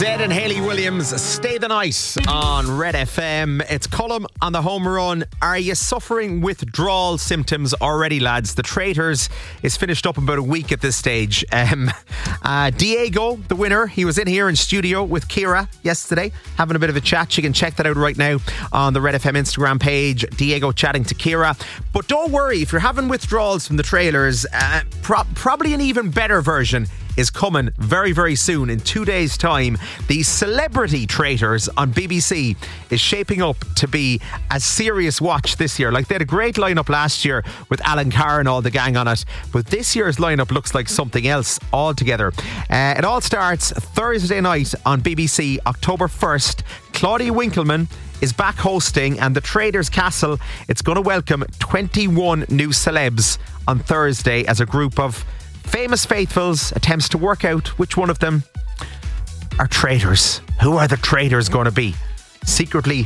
Zed and Hayley Williams, Stay the Night on Red FM. It's Colm on the home run. Are you suffering withdrawal symptoms already, lads? The Traitors is finished up in about a week at this stage. Diego, the winner, he was in here in studio with Ciara yesterday, having a bit of a chat. You can check that out right now on the Red FM Instagram page. Diego chatting to Ciara. But don't worry, if you're having withdrawals from the Trailers, probably an even better version is coming very, very soon. In 2 days' time, the Celebrity Traitors on BBC is shaping up to be a serious watch this year. Like, they had a great lineup last year with Alan Carr and all the gang on it, but this year's lineup looks like something else altogether. It all starts Thursday night on BBC, October 1st. Claudia Winkleman is back hosting, and the Traitors Castle, it's going to welcome 21 new celebs on Thursday as a group of famous faithfuls attempts to work out which one of them are traitors. Who are the traitors going to be? Secretly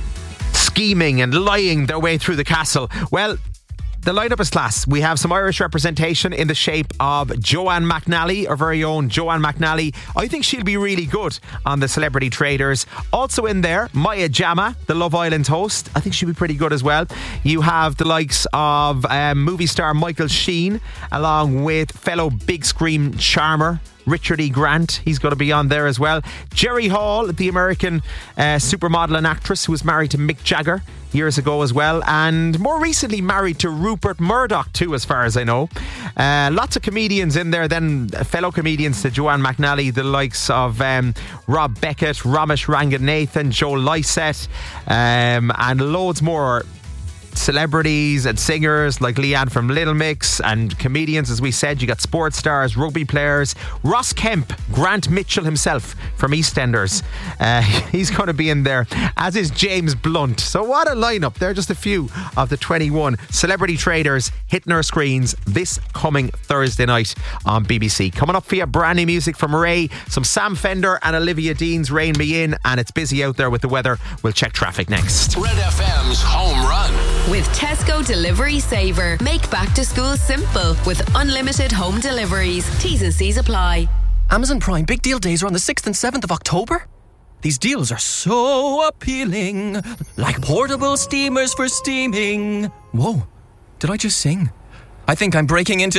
scheming and lying their way through the castle. Well, the lineup is class. We have some Irish representation in the shape of Joanne McNally, our very own Joanne McNally. I think she'll be really good on the Celebrity Traitors. Also in there, Maya Jama, the Love Island host. I think she'll be pretty good as well. You have the likes of movie star Michael Sheen, along with fellow big screen charmer Richard E. Grant. He's going to be on there as well. Jerry Hall, the American supermodel and actress who was married to Mick Jagger years ago as well, and more recently married to Rupert Murdoch too, as far as I know. Lots of comedians in there then, fellow comedians to Joanne McNally, the likes of Rob Beckett, Ramesh Ranganathan, Joe Lycett, and loads more celebrities and singers like Leanne from Little Mix, and comedians, as we said. You got sports stars, rugby players, Ross Kemp, Grant Mitchell himself from EastEnders. He's going to be in there, as is James Blunt. So what a lineup. They're just a few of the 21 Celebrity Traitors hitting our screens this coming Thursday night on BBC. Coming up for you, brand new music from Ray, some Sam Fender and Olivia Dean's Rain Me In, and it's busy out there with the weather. We'll check traffic next. Red FM's Home Run. With Tesco Delivery Saver. Make back to school simple with unlimited home deliveries. T's and C's apply. Amazon Prime Big Deal Days are on the 6th and 7th of October. These deals are so appealing. Like portable steamers for steaming. Whoa, did I just sing? I think I'm breaking into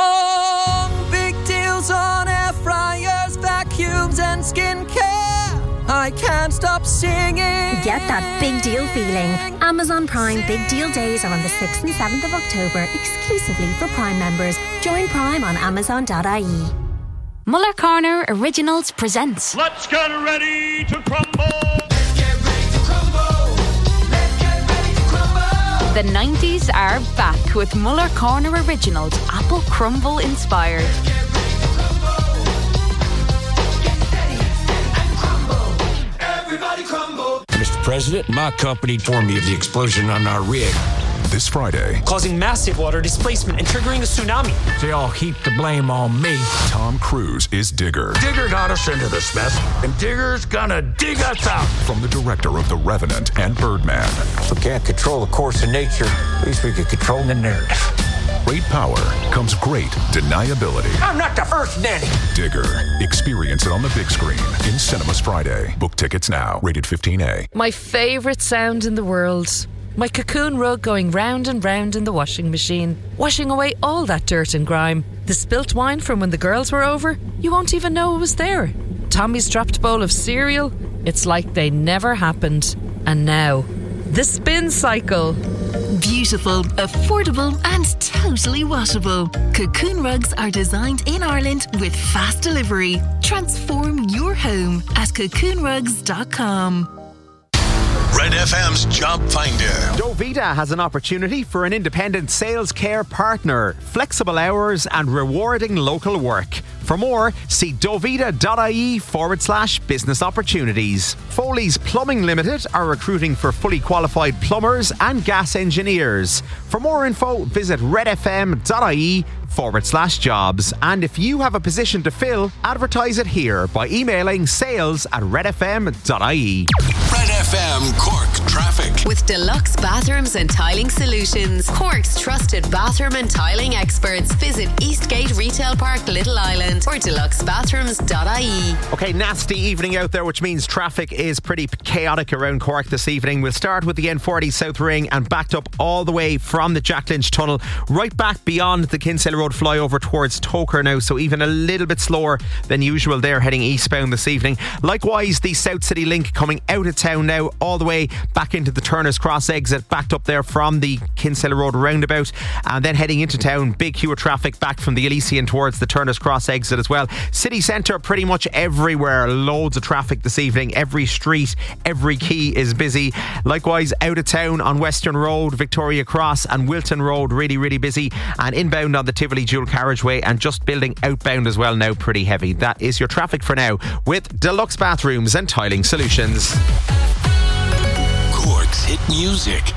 song. Big deals on air fryers, vacuums and skincare. I can't stop singing. Get that big deal feeling. Amazon Prime Big Deal Days are on the 6th and 7th of October, exclusively for Prime members. Join Prime on Amazon.ie. Muller Corner Originals presents Let's get ready to crumble. The 90s are back with Muller Corner Originals, Apple Crumble inspired. Mr. President, my company informed me of the explosion on our rig this Friday, causing massive water displacement and triggering a tsunami. They all heap the blame on me. Tom Cruise is Digger. Digger got us into this mess, and Digger's gonna dig us out. From the director of The Revenant and Birdman. If we can't control the course of nature, at least we can control the narrative. Great power comes great deniability. I'm not the first nanny. Digger. Experience it on the big screen in cinemas Friday. Book tickets now. Rated 15A. My favourite sound in the world. My cocoon rug going round and round in the washing machine, washing away all that dirt and grime. The spilt wine from when the girls were over, you won't even know it was there. Tommy's dropped bowl of cereal, it's like they never happened. And now, the spin cycle. Beautiful, affordable and totally washable. Cocoon rugs are designed in Ireland with fast delivery. Transform your home at cocoonrugs.com. Red FM's Job Finder. Dovita has an opportunity for an independent sales care partner, flexible hours and rewarding local work. For more, see dovita.ie/business opportunities. Foley's Plumbing Limited are recruiting for fully qualified plumbers and gas engineers. For more info, visit redfm.ie/jobs. And if you have a position to fill, advertise it here by emailing sales@redfm.ie. Red FM Cork Traffic. traffic. With Deluxe Bathrooms and Tiling Solutions, Cork's trusted bathroom and tiling experts. Visit Eastgate Retail Park, Little Island, or deluxebathrooms.ie. Okay, nasty evening out there, which means traffic is pretty chaotic around Cork this evening. We'll start with the N40 South Ring and backed up all the way from the Jack Lynch Tunnel right back beyond the Kinsale Road flyover towards Toker now, so even a little bit slower than usual there heading eastbound this evening. Likewise, the South City Link coming out of town now all the way back into the Turner's Cross exit, backed up there from the Kinsale Road roundabout, and then heading into town, big queue of traffic back from the Elysian towards the Turner's Cross exit as well. City centre pretty much everywhere, loads of traffic this evening. Every street, every quay is busy. Likewise, out of town on Western Road, Victoria Cross and Wilton Road, really busy, and inbound on the Tivoli dual carriageway, and just building outbound as well now, pretty heavy. That is your traffic for now with Deluxe Bathrooms and Tiling Solutions. Cork's hit music.